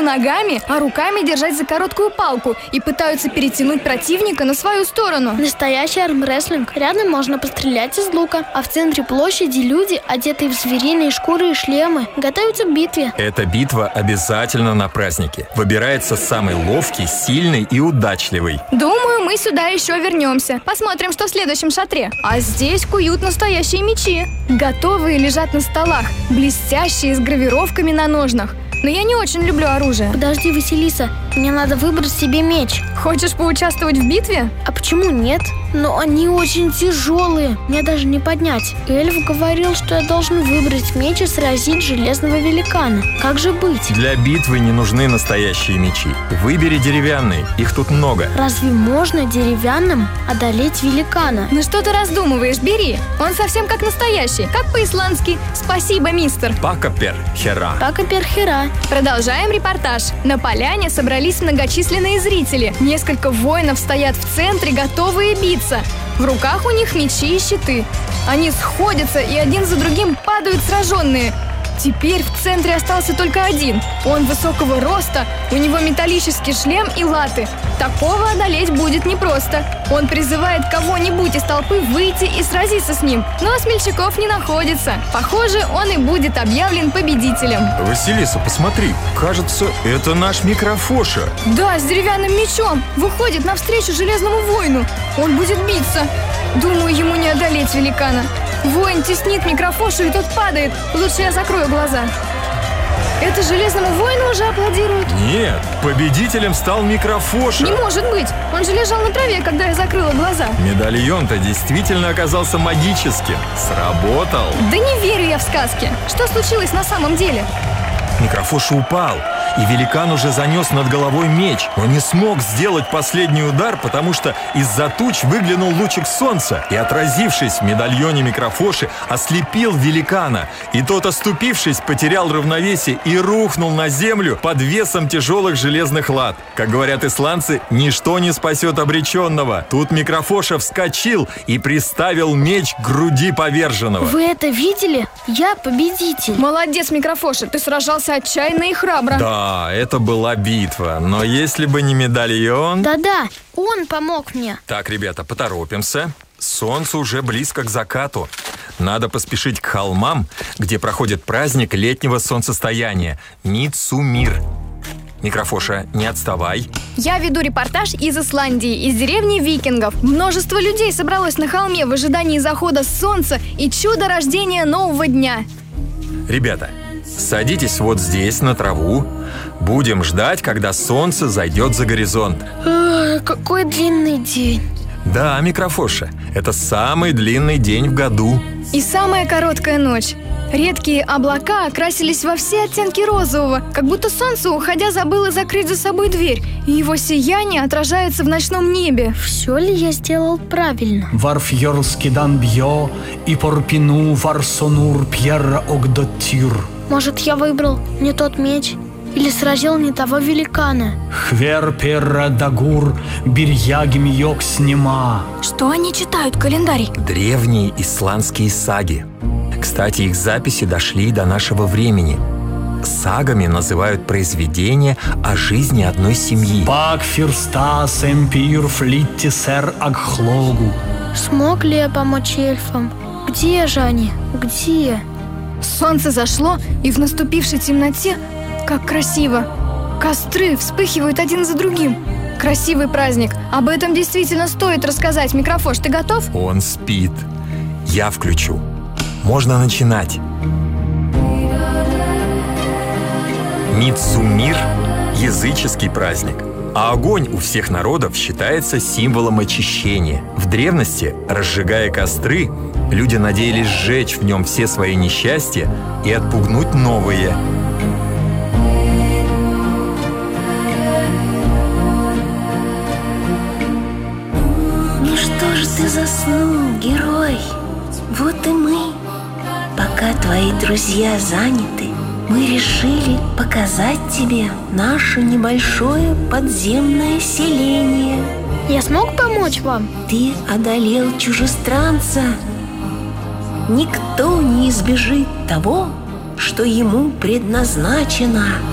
ногами, а руками держать за короткую палку и пытаются перетянуть противника на свою сторону. Настоящий армрестлинг. Рядом можно пострелять из лука, а в центре площади люди, одетые в звериные шкуры и шлемы, готовятся к битве. Эта битва обязательно на празднике. Выбирается самый ловкий, сильный и удачливый. Думаю, мы сюда еще вернемся. Посмотрим, что в следующем шатре. А здесь куют настоящие мечи. Готовые лежат на столах, блестящие с гравировками на ножнах. Но я не очень люблю оружие. Подожди, Василиса, мне надо выбрать себе меч. Хочешь поучаствовать в битве? А почему нет? Но они очень тяжелые, мне даже не поднять. Эльф говорил, что я должен выбрать меч и сразить железного великана. Как же быть? Для битвы не нужны настоящие мечи. Выбери деревянные, их тут много. Разве можно деревянным одолеть великана? Ну что ты раздумываешь? Бери. Он совсем как настоящий, как по-исландски «Спасибо, мистер». Пакапер хера. Пакапер хера. Продолжаем репортаж. На поляне собрались многочисленные зрители. Несколько воинов стоят в центре, готовые биться. В руках у них мечи и щиты. Они сходятся и один за другим падают сраженные. Теперь в центре остался только один. Он высокого роста, у него металлический шлем и латы. Такого одолеть будет непросто. Он призывает кого-нибудь из толпы выйти и сразиться с ним. Но смельчаков не находится. Похоже, он и будет объявлен победителем. Василиса, посмотри, кажется, это наш Микрофоша. Да, с деревянным мечом. Выходит навстречу железному воину. Он будет биться. Думаю, ему не одолеть великана. Воин теснит Микрофошу, и тот падает. Лучше я закрою глаза. Это железному воину уже аплодируют? Нет, победителем стал Микрофоша. Не может быть. Он же лежал на траве, когда я закрыла глаза. Медальон-то действительно оказался магическим. Сработал. Да не верю я в сказки. Что случилось на самом деле? Микрофоша упал, и великан уже занес над головой меч. Он не смог сделать последний удар, потому что из-за туч выглянул лучик солнца и, отразившись в медальоне Микрофоши, ослепил великана. И тот, оступившись, потерял равновесие и рухнул на землю под весом тяжелых железных лад. Как говорят исландцы, ничто не спасет обреченного. Тут Микрофоша вскочил и приставил меч к груди поверженного. Вы это видели? Я победитель. Молодец, Микрофоша, ты сражался отчаянно и храбро. Да, это была битва, но если бы не медальон... Да-да, он помог мне. Так, ребята, поторопимся. Солнце уже близко к закату. Надо поспешить к холмам, где проходит праздник летнего солнцестояния – Мидсумир. Микрофоша, не отставай. Я веду репортаж из Исландии, из деревни викингов. Множество людей собралось на холме в ожидании захода солнца и чуда рождения нового дня. Ребята, садитесь вот здесь, на траву. Будем ждать, когда солнце зайдет за горизонт. Какой длинный день. Да, Микрофоша, это самый длинный день в году. И самая короткая ночь. Редкие облака окрасились во все оттенки розового, как будто солнце, уходя, забыло закрыть за собой дверь, и его сияние отражается в ночном небе. Все ли я сделал правильно? Варфьорскидан бьё и порпину варсонур пьерра огдотир. Может, я выбрал не тот меч? Или сразил не того великана? Хвер перра дагур бирьягим йог снема. Что они читают, календарь? Древние исландские саги. Кстати, их записи дошли до нашего времени. Сагами называют произведения о жизни одной семьи. Пак фирстас эмпир флиттисер агхлогу. Смог ли я помочь эльфам? Где же они? Где? Солнце зашло, и в наступившей темноте, как красиво, костры вспыхивают один за другим. Красивый праздник. Об этом действительно стоит рассказать. Микрофош, ты готов? Он спит. Я включу. Можно начинать. Мидсумир – языческий праздник. А огонь у всех народов считается символом очищения. В древности, разжигая костры, люди надеялись сжечь в нем все свои несчастья и отпугнуть новые. Ну что же ты заснул, герой? Вот и мы. Пока твои друзья заняты, мы решили показать тебе наше небольшое подземное селение. Я смог помочь вам? Ты одолел чужестранца. Никто не избежит того, что ему предназначено.